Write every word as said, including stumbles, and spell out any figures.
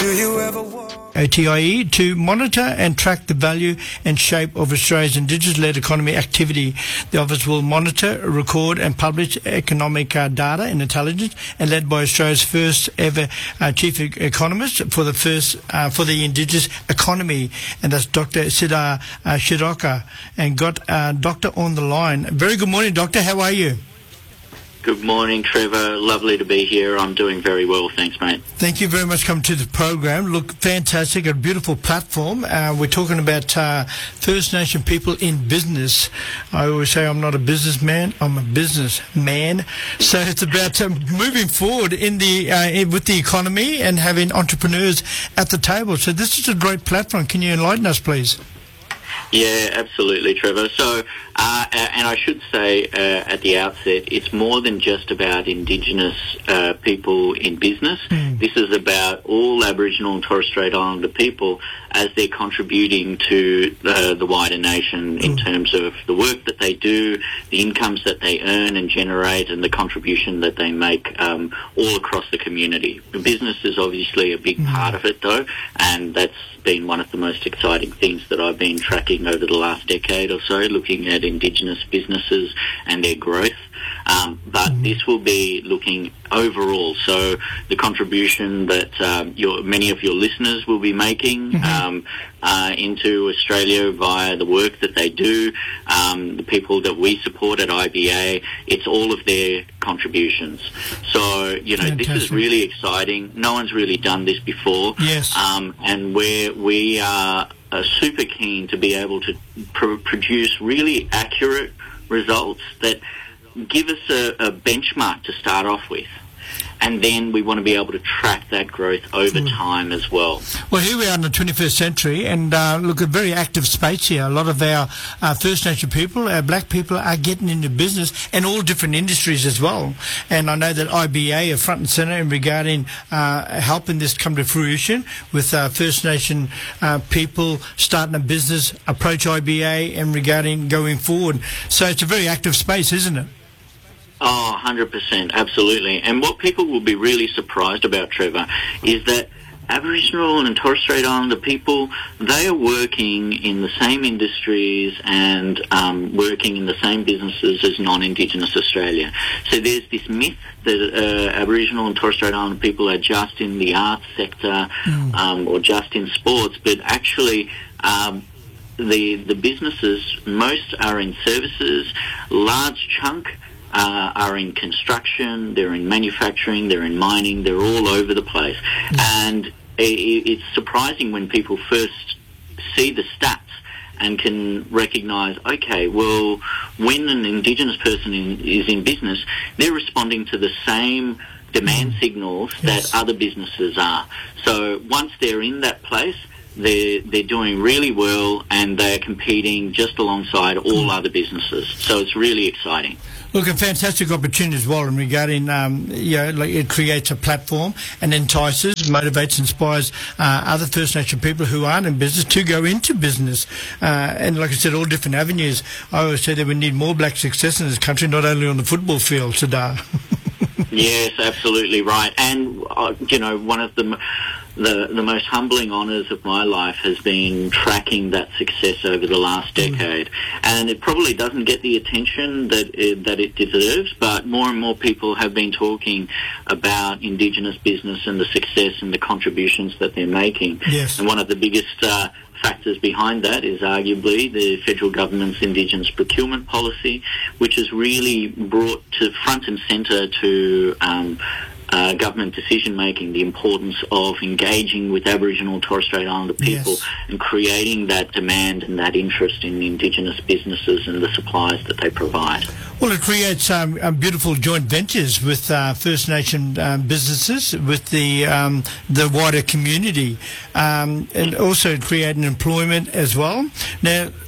Do you ever walk? O T I E, to monitor and track the value and shape of Australia's Indigenous-led economy activity. The office will monitor, record and publish economic uh, data and intelligence, and led by Australia's first ever uh, chief e- economist for the first uh, for the Indigenous economy, and that's Doctor Siddhar uh, Shiroka, and got uh, Doctor on the line. Very good morning, Doctor. How are you? Good morning, Trevor. Lovely to be here. I'm doing very well, thanks, mate. Thank you very much for coming to the program. Look, fantastic, a beautiful platform. Uh, we're talking about uh, First Nation people in business. I always say I'm not a businessman, I'm a businessman. So it's about um, moving forward in the uh, in, with the economy and having entrepreneurs at the table. So this is a great platform. Can you enlighten us, please? Yeah, absolutely, Trevor. So, uh, and I should say uh, at the outset, it's more than just about Indigenous uh, people in business. Mm. This is about all Aboriginal and Torres Strait Islander people as they're contributing to uh, the wider nation in mm. terms of the work that they do, the incomes that they earn and generate, and the contribution that they make um, all across the community. Business is obviously a big mm. part of it, though, and that's been one of the most exciting things that I've been tracking over the last decade or so, looking at Indigenous businesses and their growth. Um, but mm-hmm. this will be looking overall. So the contribution that um, your, many of your listeners will be making mm-hmm. um, uh, into Australia via the work that they do, um, the people that we support at I B A, it's all of their contributions. So, you know, Fantastic. This is really exciting. No one's really done this before. Yes. Um, and we're, we are uh, super keen to be able to pr- produce really accurate results that give us a, a benchmark to start off with. And then we want to be able to track that growth over mm. time as well. Well, here we are in the twenty-first century, and uh, look, a very active space here. A lot of our uh, First Nation people, our black people, are getting into business and all different industries as well. And I know that I B A are front and centre in regarding uh, helping this come to fruition with uh, First Nation uh, people starting a business, approach I B A and regarding going forward. So it's a very active space, isn't it? Oh, one hundred percent, absolutely. And what people will be really surprised about, Trevor, is that Aboriginal and Torres Strait Islander people, they are working in the same industries and um, working in the same businesses as non-Indigenous Australia. So there's this myth that uh, Aboriginal and Torres Strait Islander people are just in the arts sector mm. um, or just in sports, but actually um, the the businesses, most are in services, large chunk Uh, are in construction, they're in manufacturing, they're in mining, they're all over the place. Mm. And it, it's surprising when people first see the stats and can recognise, okay, well, when an Indigenous person in, is in business, they're responding to the same demand signals yes. that other businesses are. So once they're in that place, they're, they're doing really well and they're competing just alongside all mm. other businesses. So it's really exciting. Look, a fantastic opportunity as well in regarding, um, you know, like it creates a platform and entices, motivates, inspires uh, other First Nation people who aren't in business to go into business. Uh, and like I said, all different avenues. I always say that we need more black success in this country, not only on the football field, Siddhar. Yes, absolutely right. And, uh, you know, one of the... The, the most humbling honours of my life has been tracking that success over the last decade. Mm. And it probably doesn't get the attention that it, that it deserves, but more and more people have been talking about Indigenous business and the success and the contributions that they're making. Yes. And one of the biggest uh, factors behind that is arguably the federal government's Indigenous procurement policy, which has really brought to front and centre to um, Uh, government decision-making, the importance of engaging with Aboriginal and Torres Strait Islander people yes. and creating that demand and that interest in Indigenous businesses and the supplies that they provide. Well, it creates um, um, beautiful joint ventures with uh, First Nation um, businesses, with the um, the wider community, um, and also creating employment as well. Now,